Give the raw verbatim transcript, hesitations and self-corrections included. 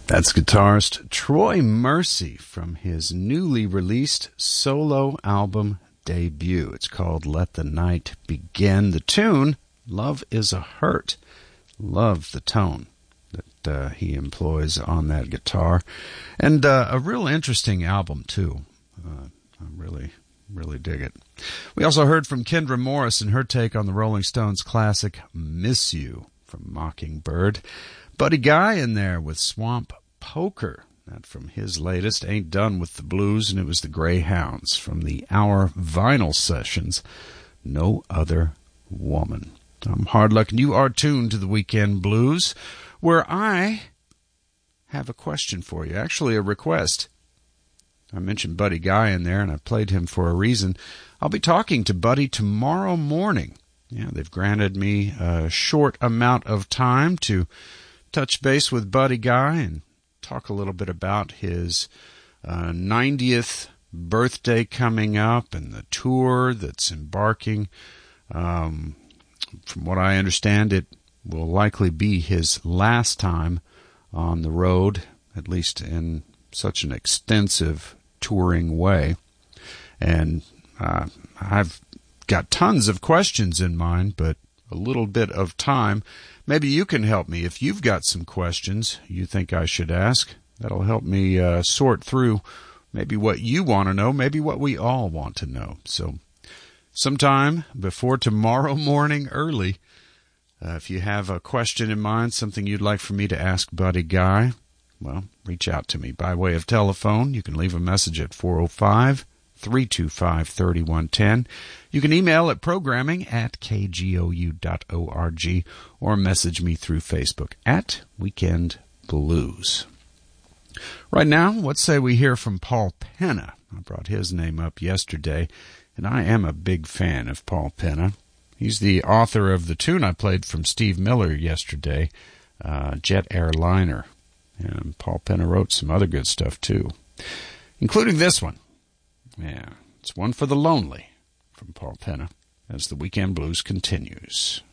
That's guitarist Troy Mercy from his newly released solo album debut. It's called Let the Night Begin. The tune, Love is a Hurt. Love the tone that uh, he employs on that guitar. And uh, a real interesting album, too. Uh, I really, really dig it. We also heard from Kendra Morris and her take on the Rolling Stones classic Miss You from Mockingbird. Buddy Guy in there with Swamp Poker. That from his latest, Ain't Done with the Blues, and it was the Greyhounds from the Hour Vinyl Sessions, No Other Woman. I'm Hard Luck, and you are tuned to the Weekend Blues, where I have a question for you, actually a request. I mentioned Buddy Guy in there, and I played him for a reason. I'll be talking to Buddy tomorrow morning. Yeah, they've granted me a short amount of time to touch base with Buddy Guy and talk a little bit about his uh, ninetieth birthday coming up and the tour that's embarking. Um, from what I understand, it will likely be his last time on the road, at least in such an extensive touring way. And uh, I've got tons of questions in mind, but a little bit of time. Maybe you can help me. If you've got some questions you think I should ask, that'll help me uh, sort through maybe what you want to know, maybe what we all want to know. So sometime before tomorrow morning early, uh, if you have a question in mind, something you'd like for me to ask Buddy Guy, well, reach out to me by way of telephone. You can leave a message at four oh five, three two five, three one one zero. You can email at programming at k g o u dot org or message me through Facebook at Weekend Blues. Right now, let's say we hear from Paul Penna. I brought his name up yesterday, and I am a big fan of Paul Penna. He's the author of the tune I played from Steve Miller yesterday, uh, Jet Airliner. And Paul Penna wrote some other good stuff, too, including this one. Yeah, it's One for the Lonely from Paul Penna as the Weekend Blues continues.